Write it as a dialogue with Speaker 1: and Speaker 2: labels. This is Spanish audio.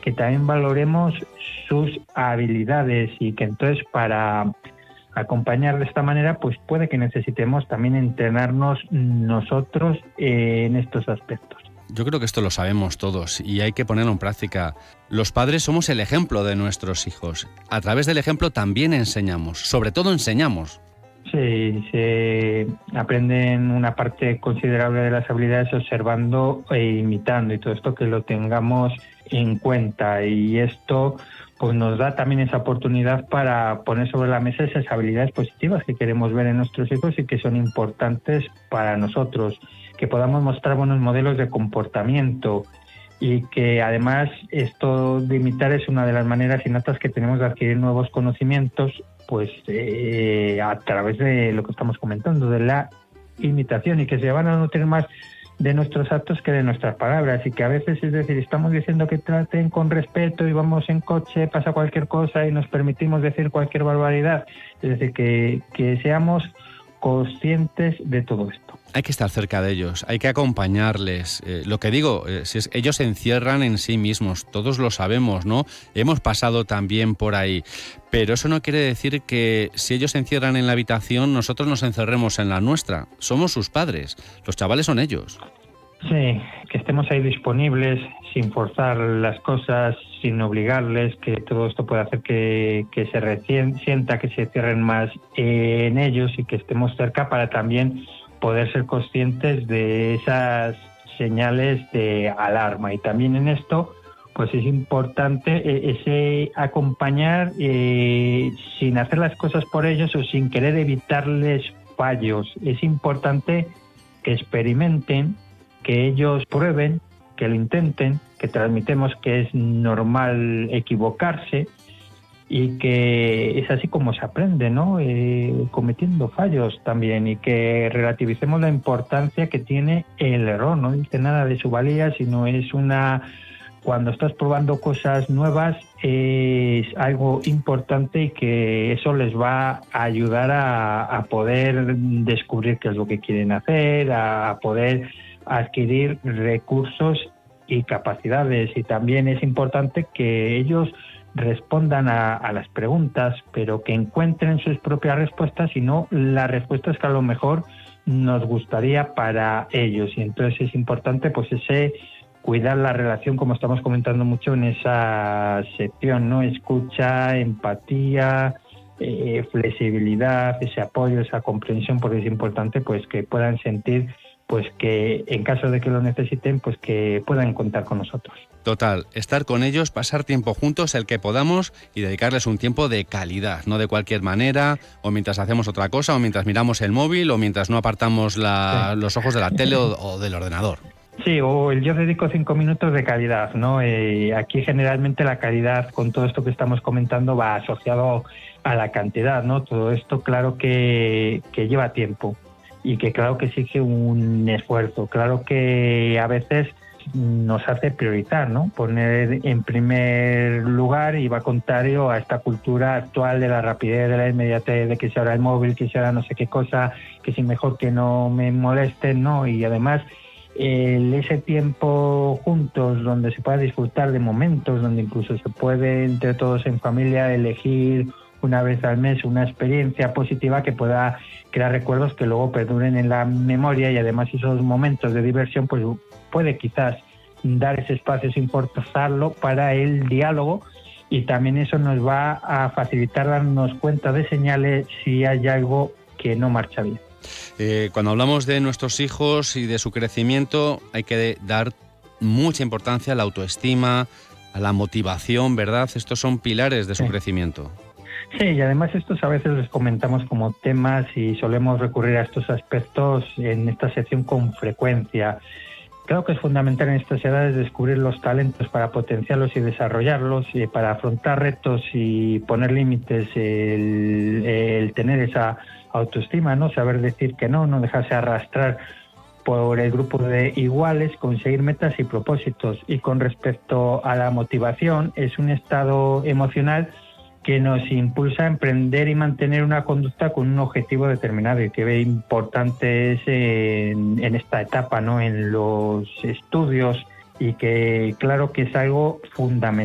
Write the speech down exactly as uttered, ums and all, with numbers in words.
Speaker 1: que también valoremos sus habilidades y que entonces para acompañar de esta manera, pues puede que necesitemos también entrenarnos nosotros eh, en estos aspectos.
Speaker 2: Yo creo que esto lo sabemos todos y hay que ponerlo en práctica. Los padres somos el ejemplo de nuestros hijos. A través del ejemplo también enseñamos, sobre todo enseñamos.
Speaker 1: Sí, se aprenden una parte considerable de las habilidades observando e imitando, y todo esto que lo tengamos en cuenta, y esto pues nos da también esa oportunidad para poner sobre la mesa esas habilidades positivas que queremos ver en nuestros hijos y que son importantes para nosotros, que podamos mostrar buenos modelos de comportamiento, y que además esto de imitar es una de las maneras innatas que tenemos de adquirir nuevos conocimientos, pues eh, a través de lo que estamos comentando, de la imitación, y que se van a nutrir más de nuestros actos que de nuestras palabras, y que a veces, es decir, estamos diciendo que traten con respeto y vamos en coche, pasa cualquier cosa y nos permitimos decir cualquier barbaridad. Es decir, que, que seamos conscientes de todo esto.
Speaker 2: Hay que estar cerca de ellos, hay que acompañarles. Eh, lo que digo, eh, si es, ellos se encierran en sí mismos, todos lo sabemos, ¿no? Hemos pasado también por ahí. Pero eso no quiere decir que si ellos se encierran en la habitación, nosotros nos encerremos en la nuestra. Somos sus padres, los chavales son ellos.
Speaker 1: Sí, que estemos ahí disponibles, sin forzar las cosas, sin obligarles, que todo esto puede hacer que, que se recién, sienta que se cierren más eh, en ellos, y que estemos cerca para también poder ser conscientes de esas señales de alarma. Y también en esto, pues es importante ese acompañar eh, sin hacer las cosas por ellos o sin querer evitarles fallos. Es importante que experimenten, que ellos prueben, que lo intenten, que transmitemos que es normal equivocarse, y que es así como se aprende, ¿no? Eh, cometiendo fallos también, y que relativicemos la importancia que tiene el error. No dice nada de su valía, sino es una... Cuando estás probando cosas nuevas es algo importante, y que eso les va a ayudar a, a poder descubrir qué es lo que quieren hacer, a poder adquirir recursos y capacidades. Y también es importante que ellos respondan a, a las preguntas, pero que encuentren sus propias respuestas y no las respuestas que a lo mejor nos gustaría para ellos. Y entonces es importante pues ese cuidar la relación, como estamos comentando mucho en esa sección, ¿no? Escucha, empatía, eh, flexibilidad, ese apoyo, esa comprensión, porque es importante pues que puedan sentir pues que en caso de que lo necesiten, pues que puedan contar con nosotros.
Speaker 2: Total, estar con ellos, pasar tiempo juntos, el que podamos, y dedicarles un tiempo de calidad, no de cualquier manera, o mientras hacemos otra cosa, o mientras miramos el móvil, o mientras no apartamos la, sí. los ojos de la tele o, o del ordenador.
Speaker 1: Sí, o el yo dedico cinco minutos de calidad, ¿no? Eh, aquí generalmente la calidad, con todo esto que estamos comentando, va asociado a la cantidad, ¿no? Todo esto, claro que, que lleva tiempo, y que claro que exige un esfuerzo, claro que a veces nos hace priorizar, ¿no? Poner en primer lugar, y va contrario a esta cultura actual de la rapidez, de la inmediatez, de que si ahora el móvil, que si ahora no sé qué cosa, que si mejor que no me molesten, ¿no? Y además el, ese tiempo juntos donde se pueda disfrutar de momentos, donde incluso se puede entre todos en familia elegir una vez al mes una experiencia positiva que pueda crear recuerdos que luego perduren en la memoria, y además esos momentos de diversión pues puede quizás dar ese espacio sin forzarlo para el diálogo, y también eso nos va a facilitar darnos cuenta de señales si hay algo que no marcha bien.
Speaker 2: Eh, cuando hablamos de nuestros hijos y de su crecimiento, hay que dar mucha importancia a la autoestima, a la motivación, ¿verdad? Estos son pilares de su sí. crecimiento.
Speaker 1: Sí, y además estos a veces les comentamos como temas, y solemos recurrir a estos aspectos en esta sección con frecuencia. Creo que es fundamental en estas edades descubrir los talentos para potenciarlos y desarrollarlos, y para afrontar retos y poner límites, el, el tener esa autoestima, ¿no? Saber decir que no, no dejarse arrastrar por el grupo de iguales, conseguir metas y propósitos. Y con respecto a la motivación, es un estado emocional que nos impulsa a emprender y mantener una conducta con un objetivo determinado, y que ve importante es en, en esta etapa, ¿no? En los estudios, y que claro que es algo fundamental.